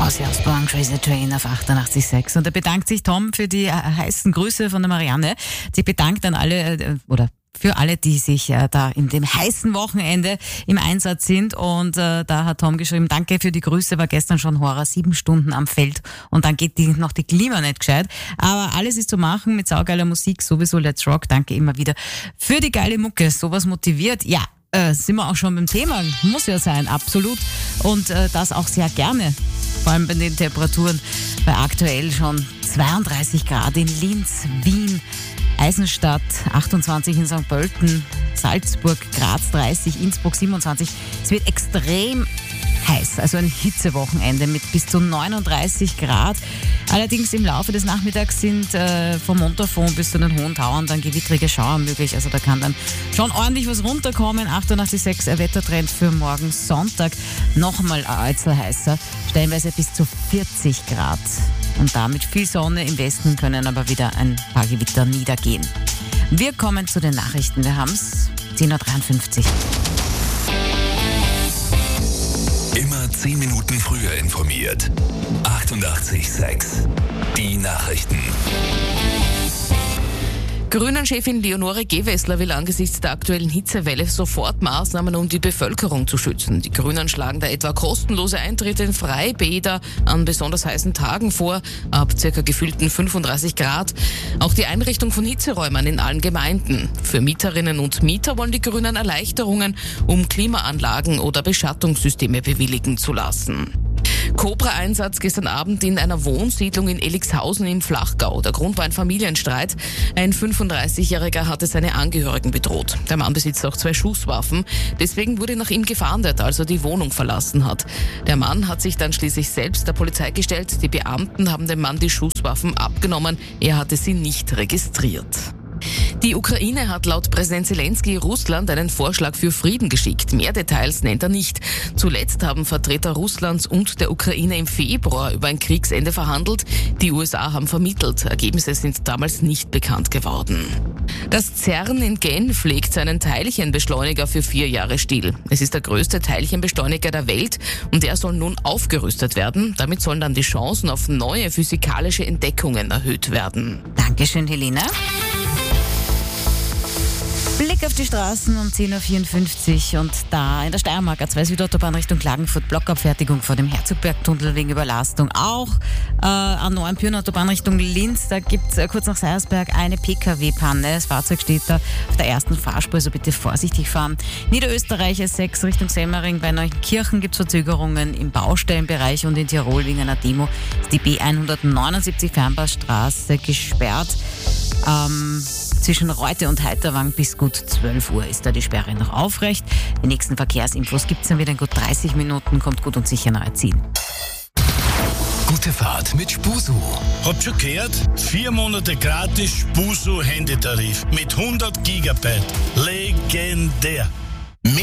Ozzy Osbourne, Crazy Train auf 88.6. Und da bedankt sich Tom für die heißen Grüße von der Marianne. Sie bedankt an alle, für alle, die sich da in dem heißen Wochenende im Einsatz sind. Und da hat Tom geschrieben, danke für die Grüße, war gestern schon Horror, 7 Stunden am Feld und dann geht noch die Klima nicht gescheit. Aber alles ist zu machen mit saugeiler Musik, sowieso Let's Rock. Danke immer wieder für die geile Mucke, sowas motiviert. Ja, sind wir auch schon beim Thema, muss ja sein, absolut. Und das auch sehr gerne, vor allem bei den Temperaturen, bei aktuell schon 32 Grad in Linz, Wien, Eisenstadt 28, in St. Pölten, Salzburg, Graz 30, Innsbruck 27. Es wird extrem heiß, also ein Hitzewochenende mit bis zu 39 Grad. Allerdings im Laufe des Nachmittags sind vom Montafon bis zu den Hohen Tauern dann gewittrige Schauer möglich. Also da kann dann schon ordentlich was runterkommen. 88,6 Wettertrend für morgen Sonntag. Nochmal allzu heißer, stellenweise bis zu 40 Grad. Und damit viel Sonne im Westen, können aber wieder ein paar Gewitter niedergehen. Wir kommen zu den Nachrichten. Wir haben es 10.53 Uhr. Immer 10 Minuten früher informiert. 88,6. Die Nachrichten. Grünen-Chefin Leonore Gewessler will angesichts der aktuellen Hitzewelle sofort Maßnahmen, um die Bevölkerung zu schützen. Die Grünen schlagen da etwa kostenlose Eintritte in Freibäder an besonders heißen Tagen vor, ab circa gefühlten 35 Grad. Auch die Einrichtung von Hitzeräumen in allen Gemeinden. Für Mieterinnen und Mieter wollen die Grünen Erleichterungen, um Klimaanlagen oder Beschattungssysteme bewilligen zu lassen. Cobra-Einsatz gestern Abend in einer Wohnsiedlung in Elixhausen im Flachgau. Der Grund war ein Familienstreit. Ein 35-Jähriger hatte seine Angehörigen bedroht. Der Mann besitzt auch 2 Schusswaffen. Deswegen wurde nach ihm gefahndet, als er die Wohnung verlassen hat. Der Mann hat sich dann schließlich selbst der Polizei gestellt. Die Beamten haben dem Mann die Schusswaffen abgenommen. Er hatte sie nicht registriert. Die Ukraine hat laut Präsident Zelensky Russland einen Vorschlag für Frieden geschickt. Mehr Details nennt er nicht. Zuletzt haben Vertreter Russlands und der Ukraine im Februar über ein Kriegsende verhandelt. Die USA haben vermittelt. Ergebnisse sind damals nicht bekannt geworden. Das CERN in Genf legt seinen Teilchenbeschleuniger für 4 Jahre still. Es ist der größte Teilchenbeschleuniger der Welt und er soll nun aufgerüstet werden. Damit sollen dann die Chancen auf neue physikalische Entdeckungen erhöht werden. Dankeschön, Helena. Blick auf die Straßen um 10.54 Uhr und da in der Steiermark A2 Südautobahn Richtung Klagenfurt Blockabfertigung vor dem Herzogbergtunnel wegen Überlastung. Auch A9 Pyrnenautobahn Richtung Linz, da gibt es kurz nach Seiersberg eine Pkw-Panne. Das Fahrzeug steht da auf der ersten Fahrspur, also bitte vorsichtig fahren. Niederösterreich S6 Richtung Semmering bei Neunkirchen gibt es Verzögerungen im Baustellenbereich und in Tirol wegen einer Demo ist die B179 Fernbahnstraße gesperrt. Zwischen Reute und Heiterwang bis gut 12 Uhr ist da die Sperre noch aufrecht. Die nächsten Verkehrsinfos gibt es dann wieder in gut 30 Minuten. Kommt gut und sicher nahe Ziel. Gute Fahrt mit Spusu. Habt schon gehört? 4 Monate gratis Spusu Handytarif mit 100 Gigabyte. Legendär.